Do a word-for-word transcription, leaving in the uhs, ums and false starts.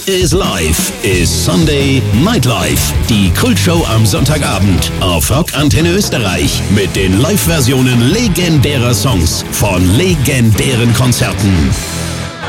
Is Live ist Sunday Nightlife. Die Kultshow am Sonntagabend auf Rock Antenne Österreich mit den Live-Versionen legendärer Songs von legendären Konzerten.